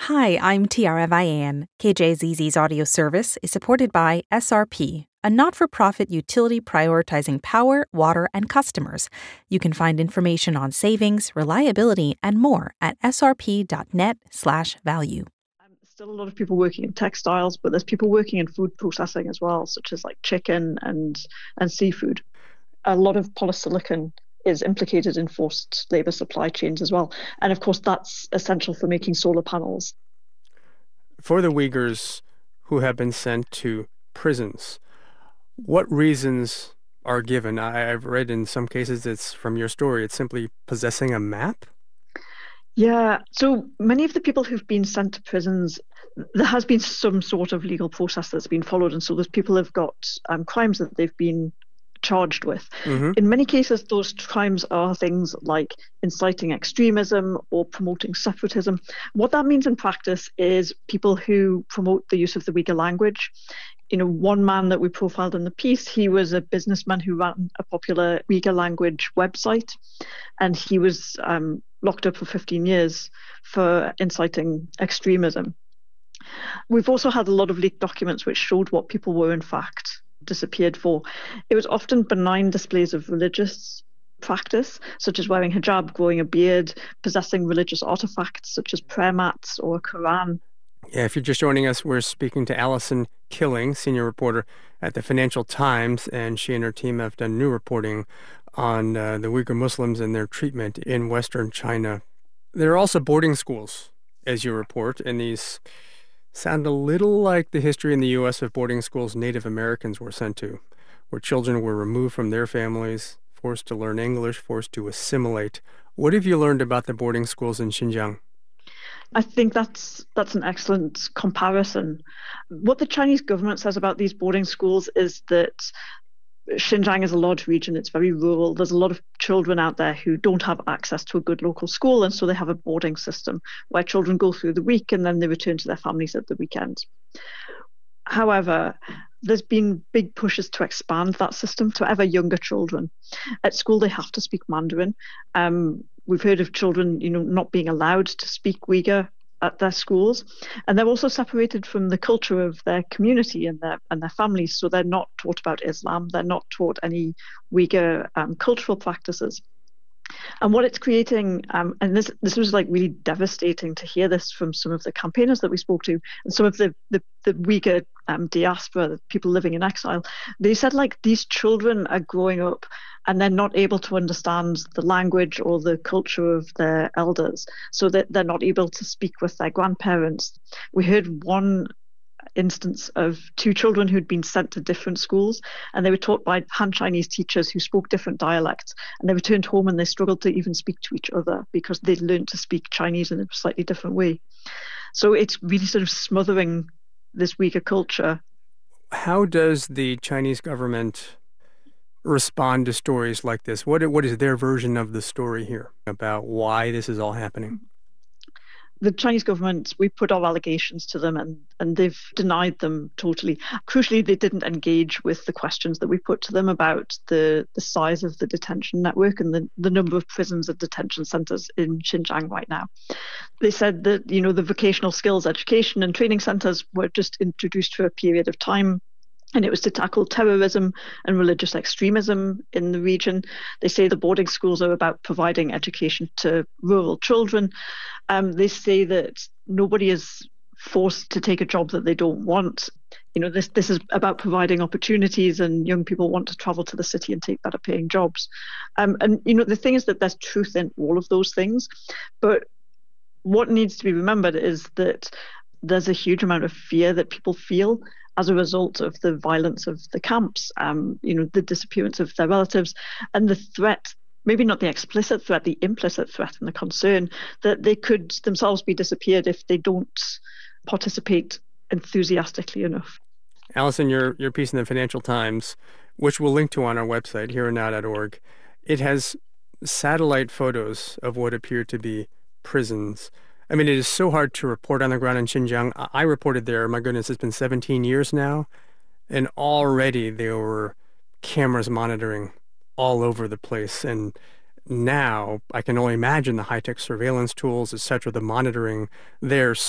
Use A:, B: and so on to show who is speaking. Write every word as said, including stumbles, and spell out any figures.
A: Hi, I'm Tiara Vian. K J Z Z's audio service is supported by S R P, a not-for-profit utility prioritizing power, water, and customers. You can find information on savings, reliability, and more at srp.net slash value.
B: Still a lot of people working in textiles, but there's people working in food processing as well, such as like chicken and, and seafood. A lot of polysilicon is implicated in forced labour supply chains as well. And of course, that's essential for making solar panels.
C: For the Uyghurs who have been sent to prisons, what reasons are given? I, I've read in some cases, it's from your story, it's simply possessing a map?
B: Yeah, so many of the people who've been sent to prisons, there has been some sort of legal process that's been followed. And so those people have got um, crimes that they've been charged with. Mm-hmm. In many cases, those crimes are things like inciting extremism or promoting separatism. What that means in practice is people who promote the use of the Uyghur language. You know, one man that we profiled in the piece, he was a businessman who ran a popular Uyghur language website, and he was um, locked up for fifteen years for inciting extremism. We've also had a lot of leaked documents which showed what people were in fact disappeared for. It was often benign displays of religious practice, such as wearing hijab, growing a beard, possessing religious artifacts such as prayer mats or a Quran.
C: Yeah, if you're just joining us, we're speaking to Alison Killing, senior reporter at the Financial Times, and she and her team have done new reporting on uh, the Uyghur Muslims and their treatment in Western China. There are also boarding schools, as you report, and these sound a little like the history in the U S of boarding schools Native Americans were sent to, where children were removed from their families, forced to learn English, forced to assimilate. What have you learned about the boarding schools in Xinjiang?
B: I think that's that's an excellent comparison. What the Chinese government says about these boarding schools is that Xinjiang is a large region. It's very rural. There's a lot of children out there who don't have access to a good local school, and so they have a boarding system where children go through the week and then they return to their families at the weekend. However, there's been big pushes to expand that system to ever younger children. At school, they have to speak Mandarin. Um, we've heard of children, you know, not being allowed to speak Uyghur at their schools, and they're also separated from the culture of their community and their and their families. So they're not taught about Islam. They're not taught any Uyghur um, cultural practices. And what it's creating, um, and this this was like really devastating to hear this from some of the campaigners that we spoke to, and some of the the, the Uyghur um, diaspora, the people living in exile. They said like these children are growing up and they're not able to understand the language or the culture of their elders, so that they're not able to speak with their grandparents. We heard one instance of two children who'd been sent to different schools, and they were taught by Han Chinese teachers who spoke different dialects, and they returned home and they struggled to even speak to each other because they'd learned to speak Chinese in a slightly different way. So it's really sort of smothering this Uyghur culture.
C: How does the Chinese government respond to stories like this? What what is their version of the story here about why this is all happening?
B: The Chinese government, we put our allegations to them and, and they've denied them totally. Crucially, they didn't engage with the questions that we put to them about the, the size of the detention network and the, the number of prisons and detention centres in Xinjiang right now. They said that, you know, the vocational skills education and training centres were just introduced for a period of time, and it was to tackle terrorism and religious extremism in the region. They say the boarding schools are about providing education to rural children. Um, they say that nobody is forced to take a job that they don't want. You know, this this is about providing opportunities, and young people want to travel to the city and take better paying jobs. Um, and, you know, the thing is that there's truth in all of those things. But what needs to be remembered is that there's a huge amount of fear that people feel as a result of the violence of the camps, um, you know, the disappearance of their relatives, and the threat, maybe not the explicit threat, the implicit threat and the concern that they could themselves be disappeared if they don't participate enthusiastically enough.
C: Alison, your, your piece in the Financial Times, which we'll link to on our website, here and now dot org, it has satellite photos of what appear to be prisons. I mean, it is so hard to report on the ground in Xinjiang. I reported there, my goodness, it's been seventeen years now, and already there were cameras monitoring all over the place. And now I can only imagine the high-tech surveillance tools, et cetera, the monitoring there.